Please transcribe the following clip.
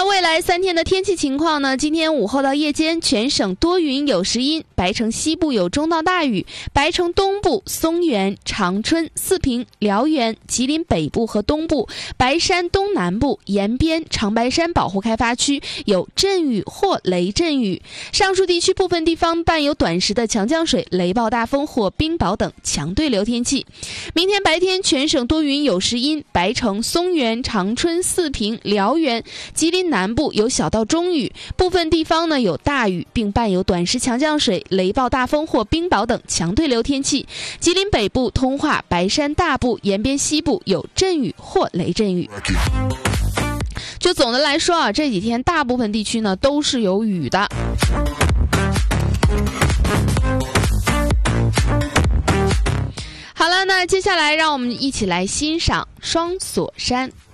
那未来3天的天气情况呢？今天午后到夜间，全省多云有时阴，白城西部有中到大雨，白城东部、松原、长春、四平、辽源、吉林北部和东部、白山东南部、延边、长白山保护开发区有阵雨或雷阵雨。上述地区部分地方伴有短时的强降水、雷暴大风或冰雹等强对流天气。明天白天全省多云有时阴，白城、松原、长春、四平、辽源、吉林南部有小到中雨，部分地方呢有大雨，并伴有短时强降水、雷暴大风或冰雹等强对流天气。吉林北部、通化、白山大部、延边西部有阵雨或雷阵雨。就总的来说啊，这几天大部分地区呢都是有雨的。好了，那接下来让我们一起来欣赏双锁山。